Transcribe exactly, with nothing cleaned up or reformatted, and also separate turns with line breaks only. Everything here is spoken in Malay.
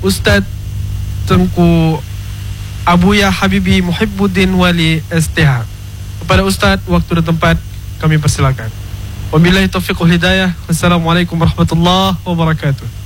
Ustaz Tengku Abuya Habibi Muhibbuddin Wali S T H. Kepada Ustaz, waktu dan tempat kami persilakan. Wabillahi taufiq wal hidayah. Wassalamualaikum warahmatullahi wabarakatuh.